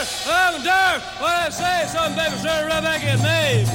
What I say, something, baby, turn right back at me.